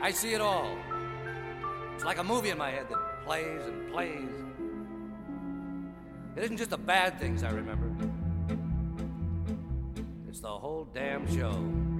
I see it all. It's like a movie in my head that plays and plays. It isn't just the bad things I remember. It's the whole damn show.